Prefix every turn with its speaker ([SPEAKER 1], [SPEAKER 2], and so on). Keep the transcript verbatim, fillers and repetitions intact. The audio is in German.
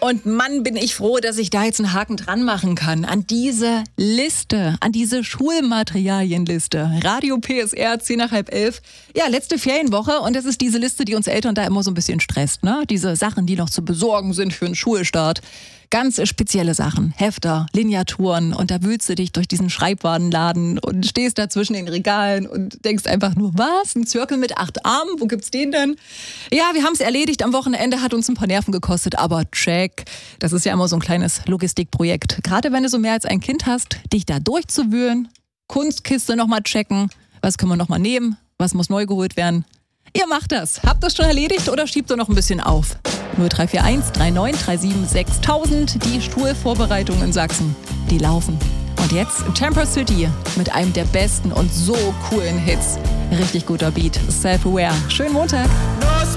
[SPEAKER 1] Und Mann, bin ich froh, dass ich da jetzt einen Haken dran machen kann. An diese Liste, an diese Schulmaterialienliste. Radio P S R, zehn nach halb elf. Ja, letzte Ferienwoche und das ist diese Liste, die uns Eltern da immer so ein bisschen stresst. Ne? Diese Sachen, die noch zu besorgen sind für einen Schulstart. Ganz spezielle Sachen, Hefter, Lineaturen und da wühlst du dich durch diesen Schreibwarenladen und stehst da zwischen den Regalen und denkst einfach nur, was? Ein Zirkel mit acht Armen? Wo gibt's den denn? Ja, wir haben es erledigt am Wochenende, hat uns ein paar Nerven gekostet, aber check. Das ist ja immer so ein kleines Logistikprojekt. Gerade wenn du so mehr als ein Kind hast, dich da durchzuwühlen, Kunstkiste nochmal checken, was können wir nochmal nehmen, was muss neu geholt werden. Ihr macht das. Habt ihr das schon erledigt oder schiebt ihr noch ein bisschen auf? null drei vier eins drei neun drei sieben sechstausend. Die Schulvorbereitungen in Sachsen, die laufen. Und jetzt Temper City mit einem der besten und so coolen Hits. Richtig guter Beat. Self-Aware. Schönen Montag.